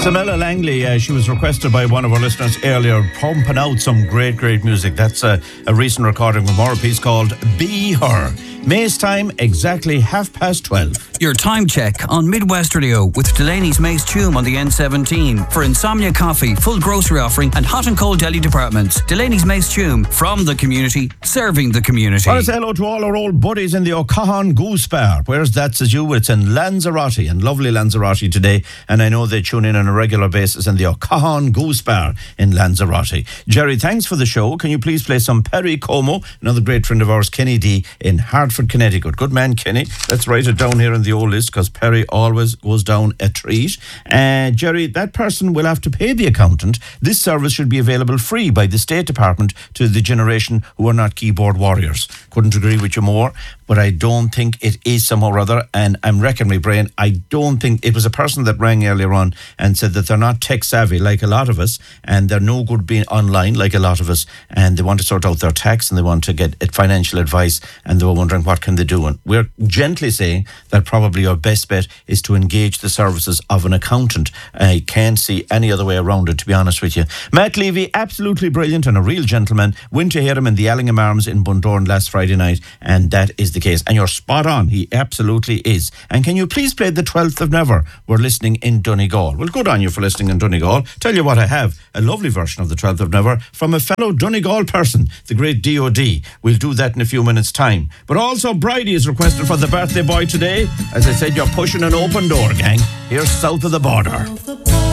Samela Langley, she was requested by one of our listeners earlier, pumping out some great music. That's a recent recording from her, a piece called Be Her. May's time, exactly 12:30. Your time check on Midwest Radio with Delaney's Mace Tume on the N17 for Insomnia Coffee, full grocery offering and hot and cold deli departments. Delaney's Mace Tume, from the community, serving the community. I want to say hello to all our old buddies in the O'Cahan Goose Bar. Where's that, says you? It's in Lanzarote, and lovely Lanzarote today. And I know they tune in on a regular basis in the O'Cahan Goose Bar in Lanzarote. Jerry, thanks for the show. Can you please play some Perry Como, another great friend of ours, Kenny D, in Hartford, Connecticut. Good man, Kenny. Let's write it down here in the old list because Perry always goes down a treat. Jerry, that person will have to pay the accountant. This service should be available free by the State Department to the generation who are not keyboard warriors. Couldn't agree with you more, but I don't think it is somehow or other, and I'm wrecking my brain. I don't think it was a person that rang earlier on and said that they're not tech savvy like a lot of us, and they're no good being online like a lot of us, and they want to sort out their tax and they want to get financial advice, and they were wondering what can they do. And we're gently saying that probably your best bet is to engage the services of an accountant. I can't see any other way around it, to be honest with you. Matt Levy, absolutely brilliant and a real gentleman. Went to hear him in the Allingham Arms in Bundoran last Friday night, and that is the case. And you're spot on, he absolutely is. And can you please play the 12th of Never? We're listening in Donegal. Well, good on you for listening in Donegal. Tell you what, I have a lovely version of the 12th of Never from a fellow Donegal person, the great D.O.D. We'll do that in a few minutes' time. But also Bridie is requested for the birthday boy today. As I said, you're pushing an open door, gang. Here's south of the border.